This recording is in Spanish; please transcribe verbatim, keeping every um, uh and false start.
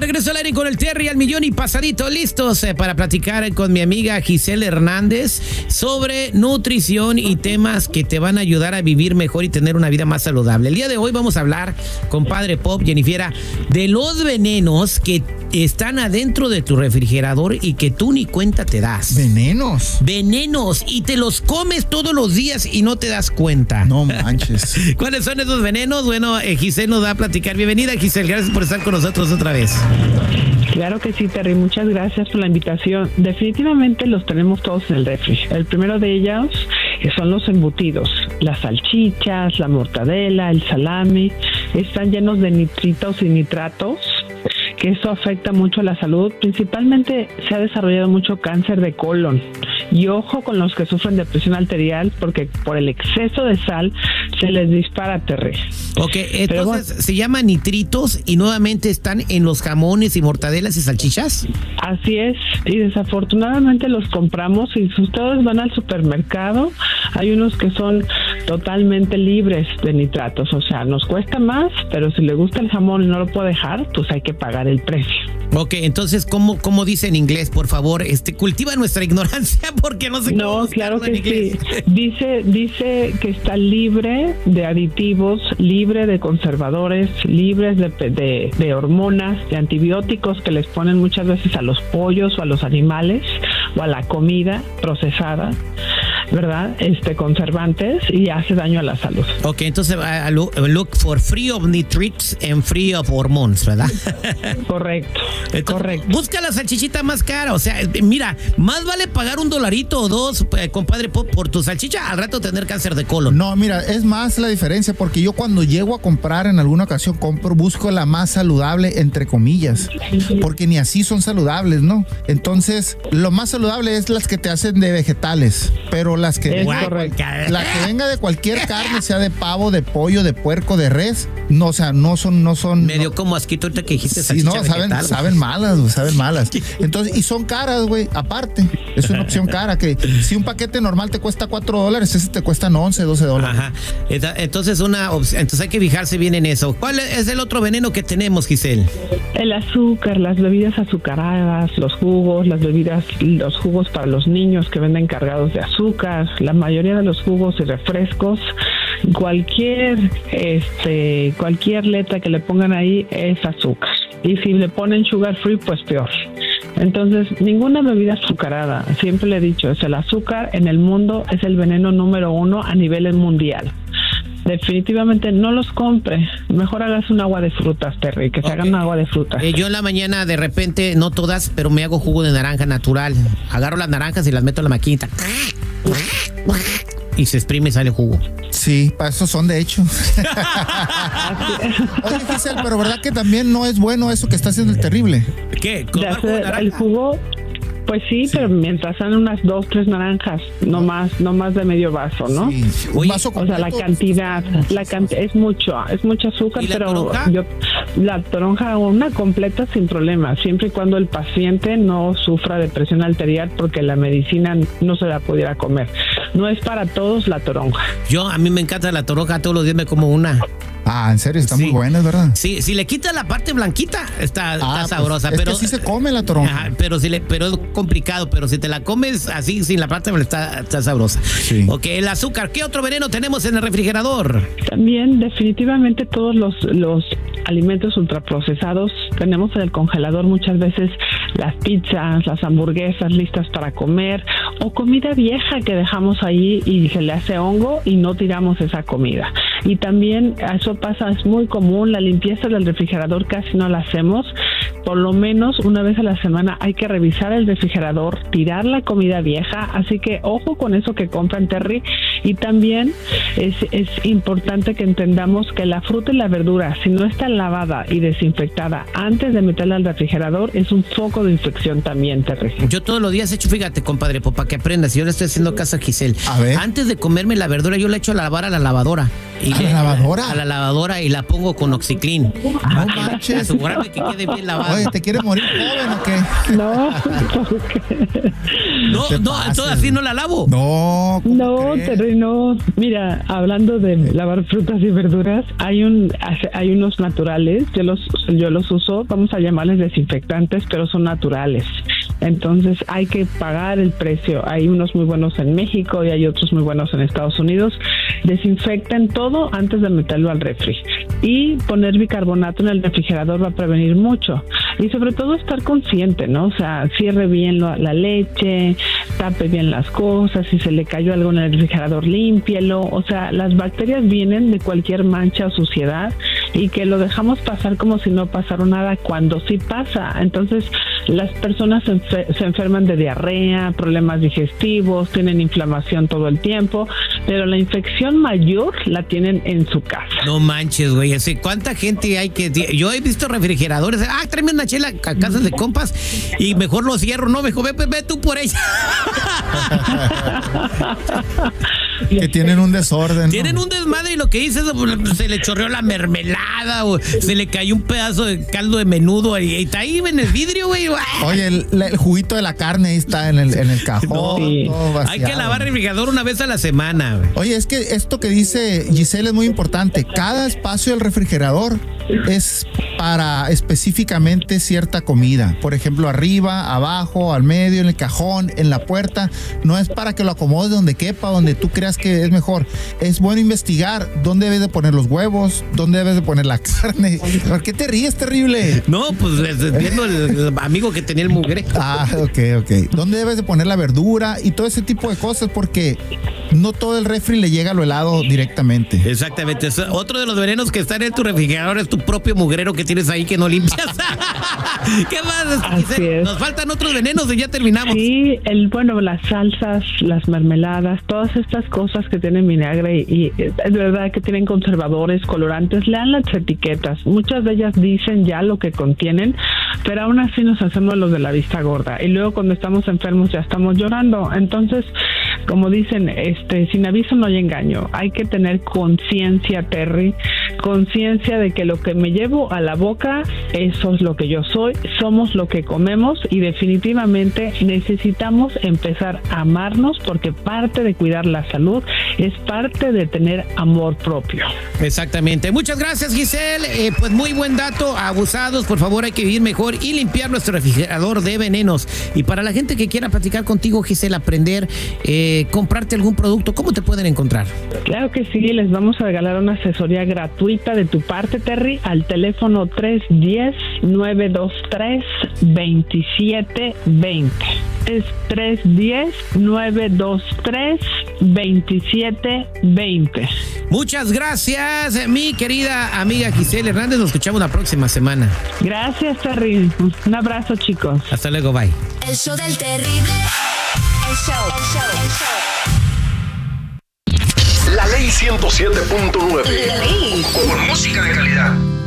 regreso al aire con el Terry al millón y pasadito, listos eh, para platicar con mi amiga Giselle Hernández sobre nutrición y temas que te van a ayudar a vivir mejor y tener una vida más saludable. El día de hoy vamos a hablar con Padre Pop, Jennifiera, de los venenos que están adentro de tu refrigerador y que tú ni cuenta te das. ¿Venenos? Venenos, y te los comes todos los días y no te das cuenta. No manches. ¿Cuáles son esos venenos? Bueno, eh, Giselle nos va a platicar. Bienvenida, Giselle, gracias por estar con nosotros otra vez. Claro que sí, Terry, muchas gracias por la invitación. Definitivamente los tenemos todos en el refri. El primero de ellos son los embutidos, las salchichas, la mortadela, el salami, están llenos de nitritos y nitratos, que eso afecta mucho a la salud. Principalmente se ha desarrollado mucho cáncer de colon. Y ojo con los que sufren de presión arterial, porque por el exceso de sal se les dispara, Terry. Ok, entonces bueno, se llaman nitritos y nuevamente están en los jamones y mortadelas y salchichas. Así es, y desafortunadamente los compramos, y si ustedes van al supermercado, hay unos que son totalmente libres de nitratos, o sea, nos cuesta más, pero si le gusta el jamón y no lo puede dejar, pues hay que pagar el precio. Ok, entonces, ¿cómo, cómo dice en inglés, por favor? Este, cultiva nuestra ignorancia porque no sé cómo. No, claro que sí. Dice, dice que está libre de aditivos, libre de conservadores, libres de, de, de hormonas, de antibióticos que les ponen muchas veces a los pollos o a los animales o a la comida procesada, ¿verdad? Este, conservantes, y hace daño a la salud. Ok, entonces uh, look, look for free of nitrates and free of hormones, ¿verdad? Correcto, entonces, correcto. Busca la salchichita más cara, o sea, mira, más vale pagar un dolarito o dos, eh, compadre Pop, por tu salchicha, al rato tener cáncer de colon. No, mira, es más la diferencia, porque yo cuando llego a comprar en alguna ocasión, compro, busco la más saludable, entre comillas, porque ni así son saludables, ¿no? Entonces, lo más saludable es las que te hacen de vegetales, pero las que, es la que venga de cualquier carne, sea de pavo, de pollo, de puerco, de res, no, o sea, no son, no son. Medio no, como asquito ahorita que dijiste sí, salchicha no, saben, vegetal. saben malas, güey, saben malas. Entonces, y son caras, güey, aparte. Es una opción cara, que si un paquete normal te cuesta cuatro dólares, ese te cuestan once, doce dólares. Ajá. Entonces, una opción, entonces hay que fijarse bien en eso. ¿Cuál es el otro veneno que tenemos, Giselle? El azúcar, las bebidas azucaradas, los jugos, las bebidas, los jugos para los niños que venden cargados de azúcar, la mayoría de los jugos y refrescos, cualquier este cualquier letra que le pongan ahí es azúcar, y si le ponen sugar free, pues peor. Entonces, ninguna bebida azucarada, siempre le he dicho, es el azúcar en el mundo, es el veneno número uno a nivel mundial. Definitivamente no los compre. Mejor hagas un agua de frutas, Terry, que se okay. hagan agua de frutas. Eh, yo en la mañana, de repente, no todas, pero me hago jugo de naranja natural. Agarro las naranjas y las meto en la maquinita. Y se exprime y sale jugo. Sí, para eso son, de hecho. Oye, Giselle, pero ¿verdad que también no es bueno eso que está haciendo el terrible? ¿Qué? De hacer el jugo. Pues sí, sí, pero mientras sean unas dos, tres naranjas, no más, no más de medio vaso, ¿no? Sí, sí. Un vaso o sea, la cantidad, la cantidad es mucho, es mucho azúcar, pero toronja? yo la toronja una completa sin problema, siempre y cuando el paciente no sufra de presión arterial, porque la medicina no se la pudiera comer. No es para todos la toronja. Yo, a mí me encanta la toronja, todos los días me como una. Ah, en serio, está sí. muy buena, ¿verdad? Sí, si le quitas la parte blanquita, está, ah, está pues sabrosa. Es pero que sí se come la toronja. Ajá, pero, si le, pero es complicado, pero si te la comes así, sin la parte, está, está sabrosa. Sí. Ok, el azúcar. ¿Qué otro veneno tenemos en el refrigerador? También, definitivamente, todos los, los alimentos ultraprocesados. Tenemos en el congelador muchas veces las pizzas, las hamburguesas listas para comer, o comida vieja que dejamos ahí y se le hace hongo y no tiramos esa comida. Y también eso pasa, es muy común, la limpieza del refrigerador casi no la hacemos. Por lo menos una vez a la semana hay que revisar el refrigerador, tirar la comida vieja, así que ojo con eso que compran, Terry. Y también es, es importante que entendamos que la fruta y la verdura, si no está lavada y desinfectada antes de meterla al refrigerador, es un foco de infección también, Terry. Yo todos los días he hecho, fíjate, compadre, para que aprendas, yo le estoy haciendo caso a Giselle. A ver. Antes de comerme la verdura, yo la echo a lavar a la lavadora. Y ¿A le, la lavadora? A la lavadora y la pongo con OxiClean. No manches. Asegurarme que quede bien lavada. Oye, ¿te quieres morir joven o qué? No, ¿por qué? No, no, pases, todo así no la lavo. No, ¿cómo No, crees? Terry, no. Mira, hablando de lavar frutas y verduras, hay un hay unos naturales, yo los yo los uso, vamos a llamarles desinfectantes, pero son naturales. Entonces hay que pagar el precio. Hay unos muy buenos en México y hay otros muy buenos en Estados Unidos. Desinfecten todo antes de meterlo al refri. Y poner bicarbonato en el refrigerador va a prevenir mucho. Y sobre todo estar consciente, ¿no? O sea, cierre bien lo, la leche, tape bien las cosas, si se le cayó algo en el refrigerador, límpielo. O sea, las bacterias vienen de cualquier mancha o suciedad y que lo dejamos pasar como si no pasara nada cuando sí pasa. Entonces, las personas se, enfer- se enferman de diarrea, problemas digestivos, tienen inflamación todo el tiempo, pero la infección mayor la tienen en su casa. No manches, güey. Así, ¿cuánta gente hay que...? Yo he visto refrigeradores. Ah, tráeme una chela a casas de compas y mejor lo cierro. No, mejor ve, ve, ve tú por ella. Que tienen un desorden, ¿no? Tienen un desmadre y lo que dices, se le chorreó la mermelada o se le cayó un pedazo de caldo de menudo y está ahí en el vidrio, güey. Oye, el, la- el juguito de la carne ahí está en el, en el cajón. No, Sí. todo hay que vaciado. lavar el refrigerador una vez a la semana, güey. Oye, es que esto que dice Giselle es muy importante. Cada espacio del refrigerador es para específicamente cierta comida. Por ejemplo, arriba, abajo, al medio, en el cajón, en la puerta. No es para que lo acomodes donde quepa, donde tú creas que es mejor. Es bueno investigar dónde debes de poner los huevos, dónde debes de poner la carne. ¿Por qué te ríes, terrible? No, pues es- viendo el, el amigo que tenía el mugre. Ah, ok, ok. ¿Dónde debes de poner la verdura y todo ese tipo de cosas? Porque no todo el refri le llega a lo helado directamente. Exactamente. Es otro de los venenos que están en tu refrigerador es tu propio mugrero que tienes ahí que no limpias. ¿Qué más? Así Giselle? es. Nos faltan otros venenos y ya terminamos. Sí, el, bueno, las salsas, las mermeladas, todas estas cosas que tienen vinagre y, y es verdad que tienen conservadores, colorantes, lean las etiquetas. Muchas de ellas dicen ya lo que contienen, pero aún así nos hacemos los de la vista gorda. Y luego cuando estamos enfermos ya estamos llorando. Entonces, como dicen, este, sin aviso no hay engaño. Hay que tener conciencia, Terry, conciencia de que lo que me llevo a la boca, eso es lo que yo soy, somos lo que comemos y definitivamente necesitamos empezar a amarnos porque parte de cuidar la salud es parte de tener amor propio. Exactamente. Muchas gracias, Giselle. Eh, pues muy buen dato. Abusados, por favor, hay que vivir mejor y limpiar nuestro refrigerador de venenos. Y para la gente que quiera platicar contigo, Giselle, aprender, eh, comprarte algún producto, ¿cómo te pueden encontrar? Claro que sí, les vamos a regalar una asesoría gratuita de tu parte, Terry, al teléfono tres uno cero, nueve dos tres, dos siete dos cero. Es tres uno cero, nueve dos tres, dos siete dos cero. Muchas gracias, mi querida amiga Giselle Hernández. Nos escuchamos la próxima semana. Gracias, Terry. Un abrazo, chicos. Hasta luego, bye. El show del terrible. El show, el show, el show. La Ley ciento siete punto nueve. La ley. Con música de calidad.